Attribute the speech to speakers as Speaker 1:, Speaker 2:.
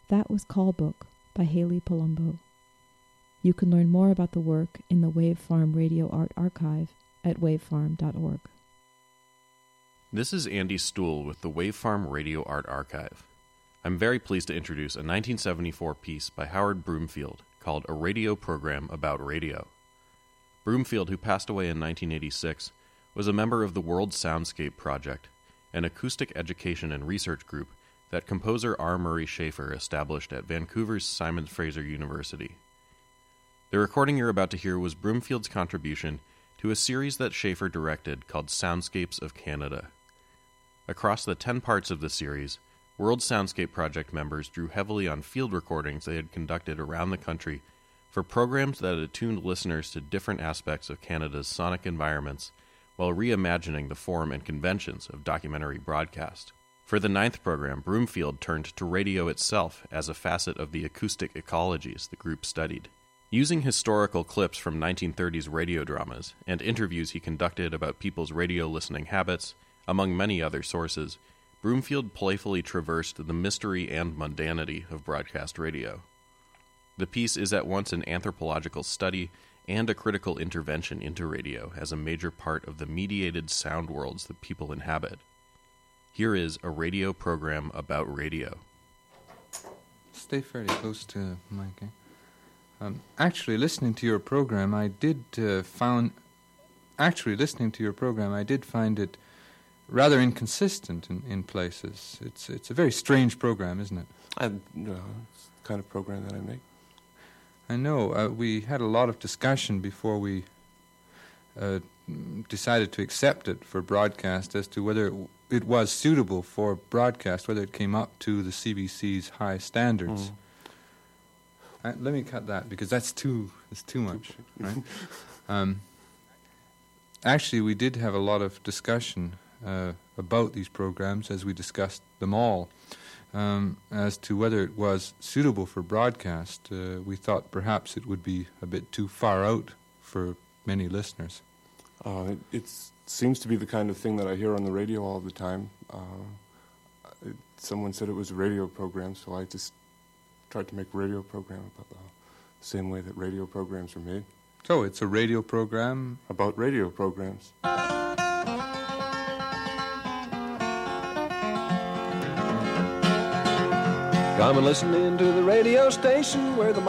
Speaker 1: That was Call Book by Haley Palumbo. You can learn more about the work in the Wave Farm Radio Art Archive at wavefarm.org.
Speaker 2: This is Andy Stuhl with the Wave Farm Radio Art Archive. I'm very pleased to introduce a 1974 piece by Howard Broomfield called A Radio Program About Radio. Broomfield, who passed away in 1986, was a member of the World Soundscape Project, an acoustic education and research group that composer R. Murray Schafer established at Vancouver's Simon Fraser University. The recording you're about to hear was Broomfield's contribution to a series that Schafer directed called Soundscapes of Canada. Across the 10 parts of the series, World Soundscape Project members drew heavily on field recordings they had conducted around the country for programs that attuned listeners to different aspects of Canada's sonic environments while reimagining the form and conventions of documentary broadcast. For the 9th program, Broomfield turned to radio itself as a facet of the acoustic ecologies the group studied. Using historical clips from 1930s radio dramas and interviews he conducted about people's radio listening habits, among many other sources, Broomfield playfully traversed the mystery and mundanity of broadcast radio. The piece is at once an anthropological study and a critical intervention into radio as a major part of the mediated sound worlds that people inhabit. Here is a radio program about radio.
Speaker 3: Stay fairly close to Mike. Actually, listening to your program, I did find it rather inconsistent in places. It's a very strange program, isn't it?
Speaker 4: It's the kind of program that I make.
Speaker 3: I know. We had a lot of discussion before we decided to accept it for broadcast as to whether it was suitable for broadcast, whether it came up to the CBC's high standards. Let me cut that because it's too much, right? Actually, we did have a lot of discussion about these programs as we discussed them all. As to whether it was suitable for broadcast, we thought perhaps it would be a bit too far out for many listeners.
Speaker 4: It seems to be the kind of thing that I hear on the radio all the time. Someone said it was a radio program, so I just tried to make a radio program about the same way that radio programs are made.
Speaker 3: So it's a radio program?
Speaker 4: About radio programs.
Speaker 5: Come and listen in to the radio station where the